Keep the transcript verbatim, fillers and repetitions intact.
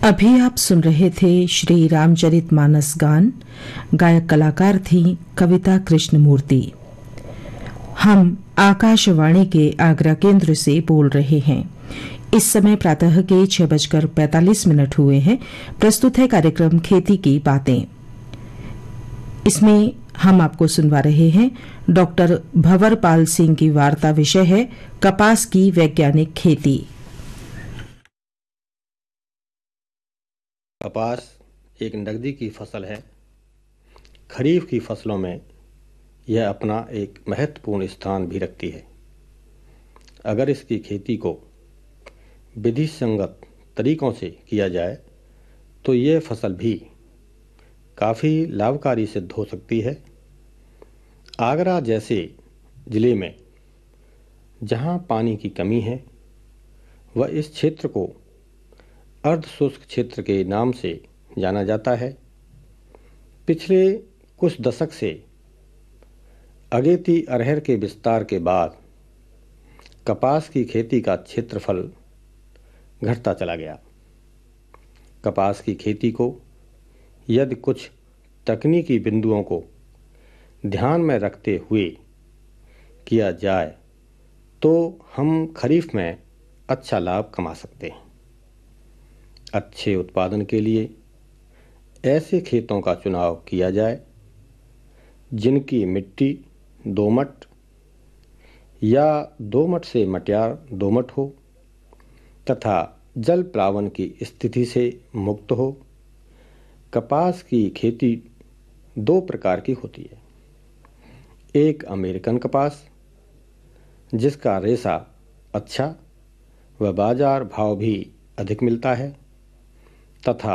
अभी आप सुन रहे थे श्री रामचरितमानस गान। गायक कलाकार थी कविता कृष्णमूर्ति। हम आकाशवाणी के आगरा केंद्र से बोल रहे हैं। इस समय प्रातः के छह बजकर पैंतालीस मिनट हुए हैं। प्रस्तुत है कार्यक्रम खेती की बातें। इसमें हम आपको सुनवा रहे हैं डॉक्टर भंवरपाल सिंह की वार्ता। विषय है कपास की वैज्ञानिक खेती। कपास एक नकदी की फसल है। खरीफ की फसलों में यह अपना एक महत्वपूर्ण स्थान भी रखती है। अगर इसकी खेती को विधि संगत तरीकों से किया जाए तो यह फसल भी काफ़ी लाभकारी सिद्ध हो सकती है। आगरा जैसे ज़िले में जहां पानी की कमी है, वह इस क्षेत्र को अर्ध शुष्क क्षेत्र के नाम से जाना जाता है। पिछले कुछ दशक से अगेती अरहर के विस्तार के बाद कपास की खेती का क्षेत्रफल घटता चला गया। कपास की खेती को यदि कुछ तकनीकी बिंदुओं को ध्यान में रखते हुए किया जाए तो हम खरीफ में अच्छा लाभ कमा सकते हैं। अच्छे उत्पादन के लिए ऐसे खेतों का चुनाव किया जाए जिनकी मिट्टी दोमट या दोमट से मटियार दोमट हो तथा जल प्लावन की स्थिति से मुक्त हो। कपास की खेती दो प्रकार की होती है। एक अमेरिकन कपास, जिसका रेशा अच्छा व बाजार भाव भी अधिक मिलता है, तथा